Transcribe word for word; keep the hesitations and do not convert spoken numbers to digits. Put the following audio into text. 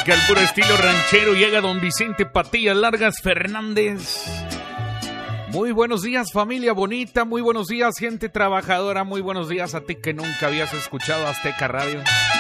música, el puro estilo ranchero. Llega don Vicente Patillas Largas Fernández. Muy buenos días, familia bonita. Muy buenos días, gente trabajadora. Muy buenos días a ti que nunca habías escuchado Azteca Radio.